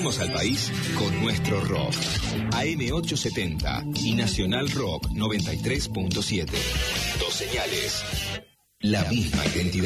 Unimos al país con nuestro rock. AM870 y Nacional Rock 93.7. Dos señales. La misma identidad.